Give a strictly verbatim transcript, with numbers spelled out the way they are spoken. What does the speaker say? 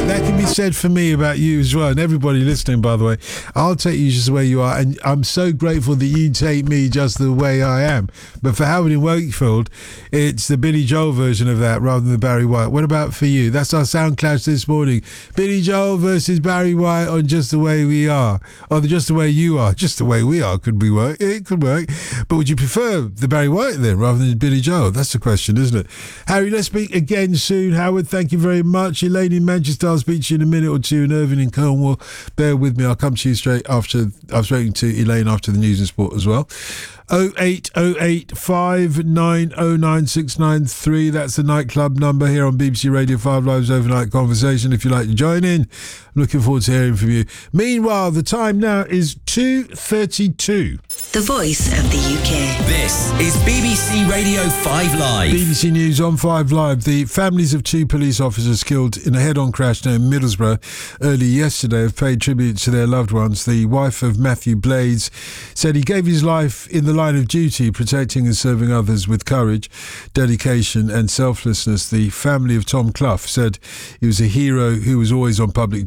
That can be said for me about you as well, and everybody listening, by the way. I'll take you just the way you are, and I'm so grateful that you take me just the way I am. But for Howard in Wakefield, it's the Billy Joel version of that rather than the Barry White. What about for you? That's our sound clash this morning. Billy Joel versus Barry White on Just the Way We Are, or the Just the Way You Are. Just the Way We Are could be work. It could work. But would you prefer the Barry White then rather than Billy Joel? That's the question, isn't it? Harry, let's speak again soon. Howard, thank you very much. Elaine in Manchester, I'll speak to you in a minute or two, and Irving in Cornwall. Bear with me, I'll come to you straight after. I've spoken to Elaine after the news and sport as well. oh eight oh eight, five nine oh nine, six nine three. That's the nightclub number here on B B C Radio five Live's Overnight Conversation. If you'd like to join in, I'm looking forward to hearing from you. Meanwhile, the time now is two thirty-two. The voice of the U K. This is B B C Radio five Live. B B C News on five Live. The families of two police officers killed in a head-on crash near Middlesbrough early yesterday have paid tribute to their loved ones. The wife of Matthew Blades said he gave his life in the line of duty, protecting and serving others with courage, dedication and selflessness. The family of Tom Clough said he was a hero who was always on public